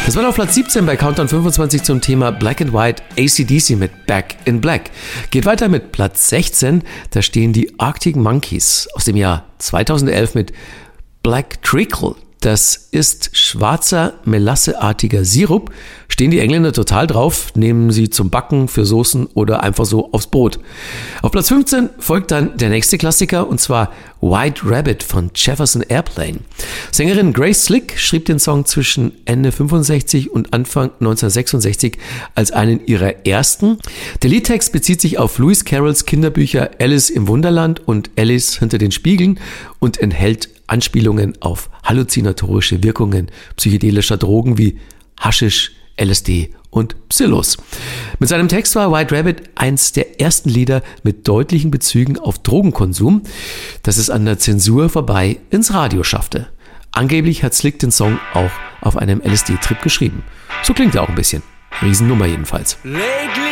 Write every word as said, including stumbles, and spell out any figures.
Das war auf Platz siebzehn bei Countdown fünfundzwanzig zum Thema Black and White, A C D C mit Back in Black. Geht weiter mit Platz sechzehn, da stehen die Arctic Monkeys aus dem Jahr zweitausendelf mit Black Treacle. Das ist schwarzer, melasseartiger Sirup. Stehen die Engländer total drauf, nehmen sie zum Backen, für Soßen oder einfach so aufs Brot. Auf Platz fünfzehn folgt dann der nächste Klassiker, und zwar White Rabbit von Jefferson Airplane. Sängerin Grace Slick schrieb den Song zwischen Ende fünfundsechzig und Anfang neunzehnhundertsechsundsechzig als einen ihrer ersten. Der Liedtext bezieht sich auf Lewis Carrolls Kinderbücher Alice im Wunderland und Alice hinter den Spiegeln und enthält Anspielungen auf halluzinatorische Wirkungen psychedelischer Drogen wie Haschisch, L S D und Psillos. Mit seinem Text war White Rabbit eins der ersten Lieder mit deutlichen Bezügen auf Drogenkonsum, das es an der Zensur vorbei ins Radio schaffte. Angeblich hat Slick den Song auch auf einem L S D-Trip geschrieben. So klingt er auch ein bisschen. Riesennummer jedenfalls. Lately